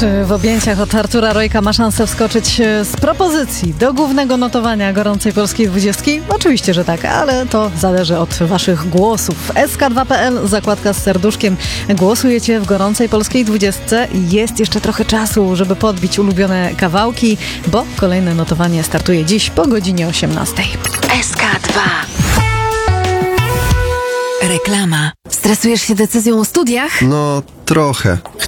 Czy w objęciach od Artura Rojka ma szansę wskoczyć z propozycji do głównego notowania gorącej polskiej 20? Oczywiście, że tak, ale to zależy od waszych głosów. sk2.pl, zakładka z serduszkiem. Głosujecie w gorącej polskiej 20. Jest jeszcze trochę czasu, żeby podbić ulubione kawałki, bo kolejne notowanie startuje dziś po godzinie 18. SK2. Reklama. Stresujesz się decyzją o studiach? No, trochę.